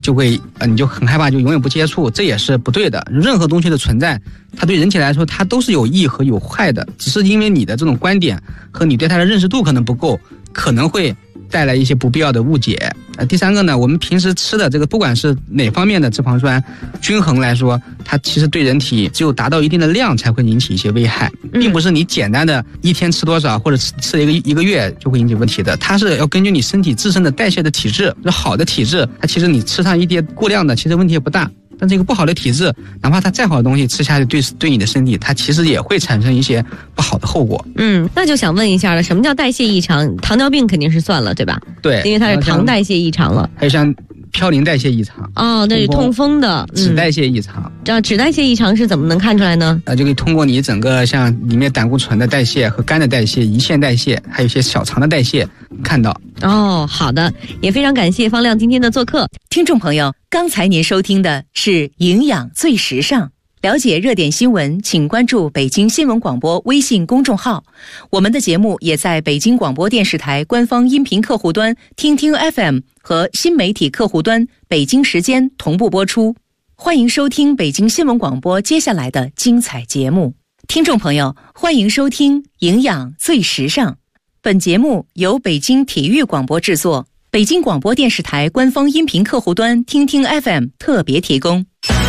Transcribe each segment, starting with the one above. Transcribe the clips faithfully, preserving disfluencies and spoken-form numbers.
就会呃你就很害怕，就永远不接触，这也是不对的。任何东西的存在，它对人体来说它都是有益和有害的，只是因为你的这种观点和你对它的认识度可能不够，可能会带来一些不必要的误解。呃，第三个呢，我们平时吃的这个不管是哪方面的脂肪酸，均衡来说，它其实对人体只有达到一定的量才会引起一些危害，并不是你简单的一天吃多少或者吃吃一个一个月就会引起问题的，它是要根据你身体自身的代谢的体质，好的体质，它其实你吃上一点过量的，其实问题也不大。但这个不好的体质，哪怕它再好的东西吃下去，对对你的身体，它其实也会产生一些不好的后果。 嗯，那就想问一下了，什么叫代谢异常？糖尿病肯定是算了，对吧？ 对， 因为它是糖代谢异常了。 还有像嘌呤代谢异常。 哦，那是痛风的。 脂代谢异常。 这、嗯、脂代谢异常是怎么能看出来呢？ 呃，就可以通过你整个像里面胆固醇的代谢和肝的代谢、胰腺代谢，还有一些小肠的代谢看到。 哦，好的，也非常感谢方亮今天的做客。 听众朋友，刚才您收听的是营养最时尚。了解热点新闻，请关注北京新闻广播微信公众号。我们的节目也在北京广播电视台官方音频客户端听听 F M 和新媒体客户端北京时间同步播出。欢迎收听北京新闻广播接下来的精彩节目。听众朋友，欢迎收听营养最时尚。本节目由北京体育广播制作，北京广播电视台官方音频客户端听听 F M 特别提供。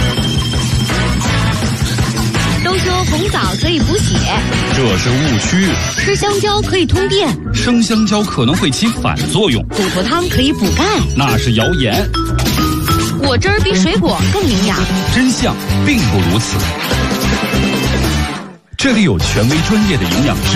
都说红枣可以补血， 这是误区。 吃香蕉可以通电， 生香蕉可能会起反作用。 骨头汤可以补钙， 那是谣言。 果汁儿比水果更营养， 真相并不如此。这里有权威专业的营养师